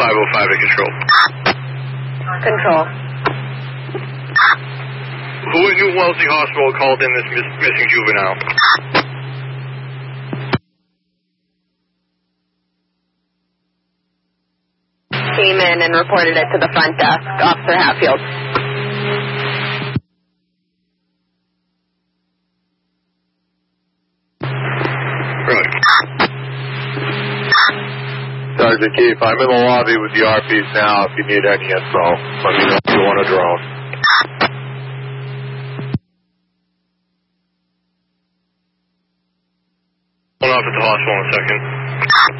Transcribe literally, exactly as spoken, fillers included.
five oh five to control. Control. Who at New Wellesley Hospital called in this miss missing juvenile? Came in and reported it to the front desk, Officer Hatfield. Right. Sergeant Keefe, I'm in the lobby with the R Ps now. If you need any info, let me know if you want a drone. Hold on at the hospital in a second.